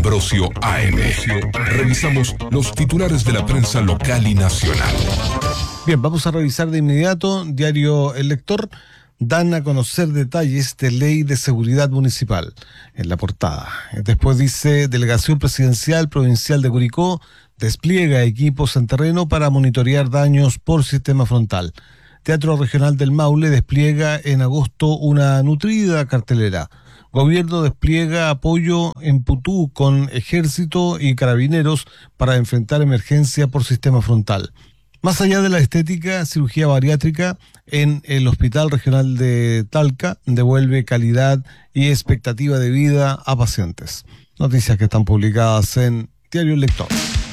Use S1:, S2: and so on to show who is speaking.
S1: Ambrosio AM. Revisamos los titulares de la prensa local y nacional.
S2: Bien, vamos a revisar de inmediato Diario El Lector. Dan a conocer detalles de ley de seguridad municipal en la portada. Después dice, Delegación Presidencial Provincial de Curicó despliega equipos en terreno para monitorear daños por sistema frontal. Teatro Regional del Maule despliega en agosto una nutrida cartelera. Gobierno despliega apoyo en Putú con ejército y carabineros para enfrentar emergencia por sistema frontal. Más allá de la estética, cirugía bariátrica en el Hospital Regional de Talca devuelve calidad y expectativa de vida a pacientes. Noticias que están publicadas en Diario El Lector.